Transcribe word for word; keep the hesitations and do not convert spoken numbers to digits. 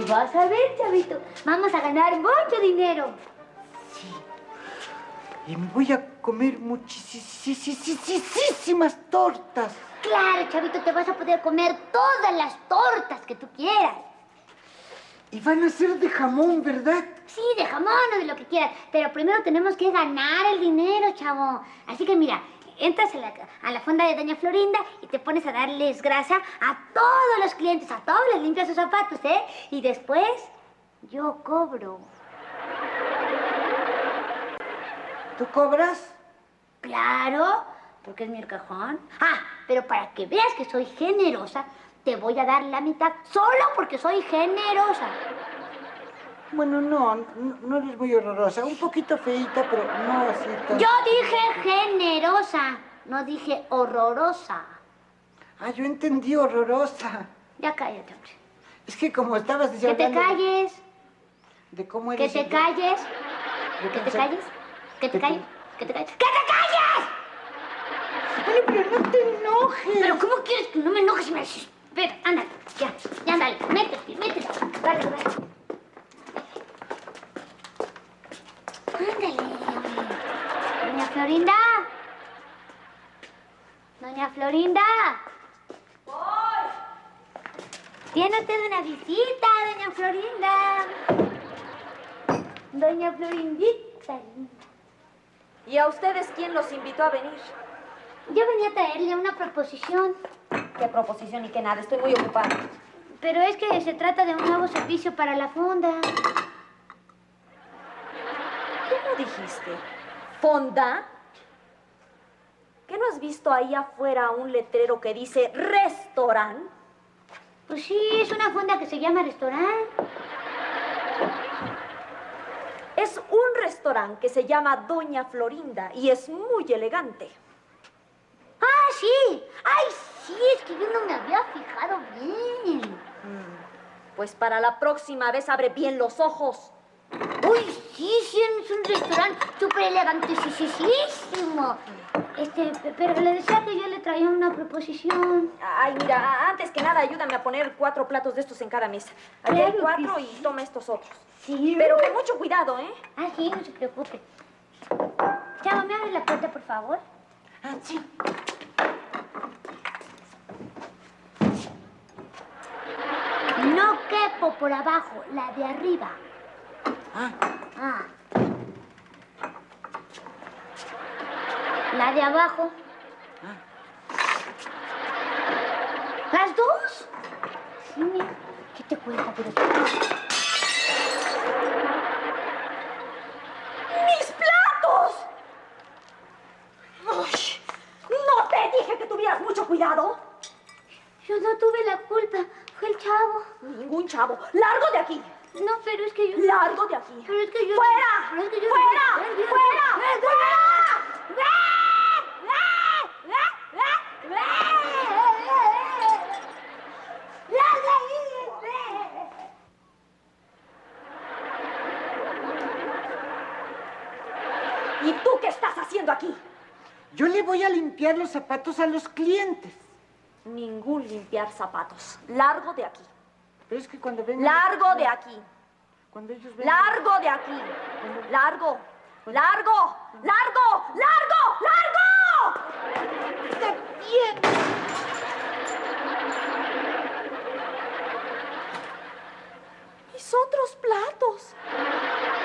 vas a ver, chavito. Vamos a ganar mucho dinero. Sí. Y me voy a comer muchísimas tortas. Claro, chavito, te vas a poder comer todas las tortas que tú quieras. Y van a ser de jamón, ¿verdad? Sí, de jamón o de lo que quieras. Pero primero tenemos que ganar el dinero, chavo. Así que mira, entras a la, a la fonda de doña Florinda y te pones a darles grasa a todos los clientes. A todos les limpias sus zapatos, ¿eh? Y después yo cobro. ¿Tú cobras? Claro, porque es mi cajón. Ah, pero para que veas que soy generosa, te voy a dar la mitad solo porque soy generosa. Bueno, no, no, no eres muy horrorosa. Un poquito feíta, pero no así tan... Yo dije generosa, no dije horrorosa. Ah, yo entendí horrorosa. Ya cállate, hombre. Es que como estabas Que diciendo... te calles. De cómo Que eres... te calles. de Que te pensar- calles. Que te de- calles. Que te calles. ¡Que te calles! Ay, pero no te enojes. Pero ¿cómo quieres que no me enojes y me desespera? Ándale, ya, ya ándale. Métete, métete. Dale, dale. Ándale. Doña Florinda. Doña Florinda. ¡Voy! Tiene usted una visita, doña Florinda. Doña Florindita. ¿Y a ustedes quién los invitó a venir? Yo venía a traerle una proposición, ¿Qué proposición y qué nada? Estoy muy ocupada. pero es que se trata de un nuevo servicio para la fonda. ¿Cómo dijiste? ¿Fonda? ¿Qué no has visto ahí afuera un letrero que dice restaurant? Pues sí, es una fonda que se llama restaurante. Es un restaurante que se llama Doña Florinda y es muy elegante. ¡Ah, sí! ¡Ay, sí! Es que yo no me había fijado bien. Pues para la próxima vez abre bien los ojos. ¡Uy, sí! Sí, es un restaurante súper elegantísimo. Este, pero le decía que yo le traía una proposición. Ay, mira, antes que nada, ayúdame a poner cuatro platos de estos en cada mesa. Aquí hay Claro que cuatro y sí. toma estos otros. Sí. Pero con mucho cuidado, ¿eh? Ah, sí, no se preocupe. Chavo, ¿me abres la puerta, por favor? Ah, sí. No quepo por abajo, la de arriba. Ah, Ah. La de abajo. ¿Las dos? Sí, mira. ¿Qué te cuesta, pero... ¡Mis platos! Uy, ¿no te dije que tuvieras mucho cuidado? Yo no tuve la culpa. Fue el chavo. Ningún chavo. ¡Largo de aquí! No, pero es que yo... ¡Largo de aquí! Pero es que yo... ¡Fuera! Pero es que yo... ¡Fuera! Fuera, ¡Fuera! fuera. ¿Y tú qué estás haciendo aquí? yo le voy a limpiar los zapatos a los clientes. Ningún limpiar zapatos. Largo de aquí. Pero es que cuando vengan... Largo de aquí. Cuando ellos vengan... Largo de aquí. Largo. Largo. Largo. Largo. Largo. ¡Está bien! Mis otros platos.